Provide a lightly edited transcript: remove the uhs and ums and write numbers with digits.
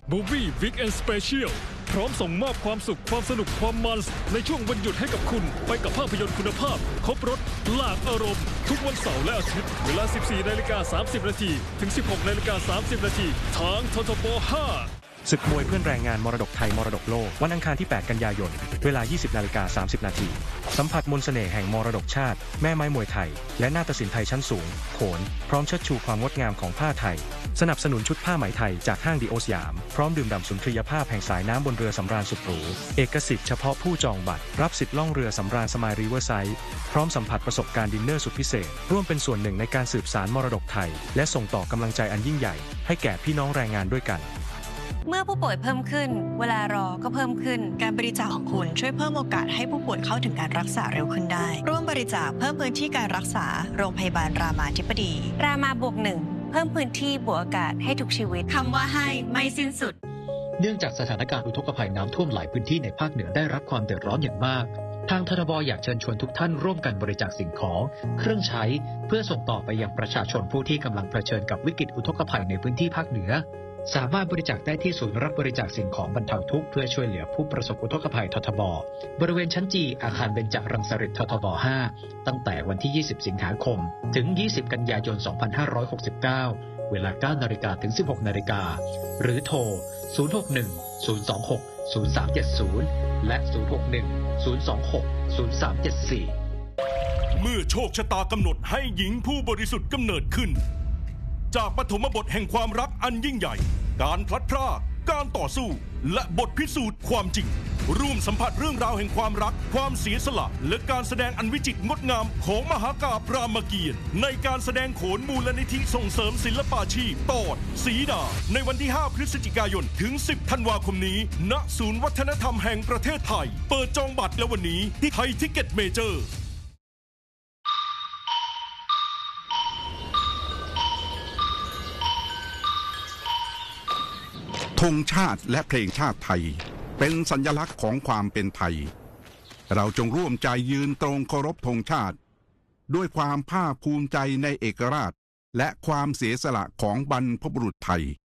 Movie Weekend Special พร้อมส่งมอบความสุขความสนุกความมันในช่วงวันหยุดให้กับคุณไปกับภาพยนตร์คุณภาพครบรสหลากอารมณ์ทุกวันเสาร์และอาทิตย์เวลา 14:30 น. ถึง 16:30 น. ทางททบ 5 ศึกมวยเพื่อนแรงงานมรดกไทยมรดกโลกวันอังคารที่ 8 กันยายนเวลา 20:30 น. สัมผัสมนต์เสน่ห์แห่งมรดกชาติแม่ไม้มวยไทยและนาฏศิลป์ไทยชั้นสูงโขนพร้อมเชิดชูความงดงามของผ้าไทยสนับสนุนชุดผ้าไหมไทยจากห้างดีโอสยามพร้อมดื่มด่ำสุนทรียภาพแห่งสายน้ำบนเรือสำราญสุดหรูเอกสิทธิ์เฉพาะผู้จองบัตรรับสิทธิ์ล่องเรือสำราญสมายริเวอร์ไซด์พร้อมสัมผัสประสบการณ์ดินเนอร์สุดพิเศษร่วมเป็นส่วนหนึ่งในการสืบสานมรดกไทยและส่งต่อกำลังใจอันยิ่งใหญ่ให้แก่พี่น้องแรงงานด้วยกันเมื่อผู้ป่วยเพิ่มขึ้นเวลารอก็เพิ่มขึ้นการบริจาคของคุณช่วยเพิ่มโอกาสให้ผู้ป่วยเข้าถึงการรักษาเร็วขึ้นได้ร่วมบริจาคเพิ่มพื้นที่การรักษาโรงพยาบาลรามาธิบดีรามาบวกหนึ่งเพิ่มพื้นที่บวกอากาศให้ทุกชีวิตคำว่าให้ไม่สิ้นสุดเนื่องจากสถานการณ์อุทกภัยน้ำท่วมหลายพื้นที่ในภาคเหนือได้รับความเดือดร้อนอย่างมากทางททบอยากเชิญชวนทุกท่านร่วมกันบริจาคสิ่งของเครื่องใช้เพื่อส่งต่อไปยังประชาชนผู้ที่กำลังเผชิญกับวิกฤตอุทกภัยในพื้นที่ภาคเหนือสามารถบริจาคได้ที่ศูนย์รับบริจาคสิ่งของบรรเทาทุกข์เพื่อช่วยเหลือผู้ประสบอุทกภัยททบบริเวณชั้นจีอาคารเบญจรังสฤษฎ์ททบ 5ตั้งแต่วันที่ 20 สิงหาคมถึง 20 กันยายน 2569 เวลา 9 นาฬิกาถึง 16 นาฬิกาหรือโทร 061 026 0370 และ 061 026 0374 เมื่อโชคชะตากำหนดให้หญิงผู้บริสุทธิ์กำเนิดขึ้นจากปฐมบทแห่งความรักอันยิ่งใหญ่การพลัดพรากการต่อสู้และบทพิสูจน์ความจริงร่วมสัมผัสเรื่องราวแห่งความรักความเสียสละและการแสดงอันวิจิตรงดงามของมหากาพย์รามเกียรติ์ในการแสดงโขนมูลนิธิส่งเสริมศิลปาชีพตอนสีดาในวันที่ 5 พฤศจิกายนถึง 10 ธันวาคมนี้ณศูนย์วัฒนธรรมแห่งประเทศไทยเปิดจองบัตรแล้ววันนี้ที่ไทยทิกเก็ตเมเจอร์ธงชาติและเพลงชาติไทยเป็นสัญลักษณ์ของความเป็นไทยเราจงร่วมใจยืนตรงเคารพธงชาติด้วยความภาคภูมิใจในเอกราชและความเสียสละของบรรพบุรุษไทย